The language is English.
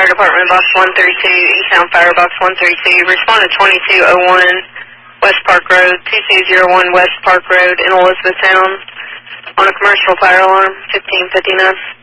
Fire Department, Box 132, Eastbound Fire, Box 132. Respond to 2201 West Park Road, 2201 West Park Road in Elizabethtown on a commercial fire alarm, 1559.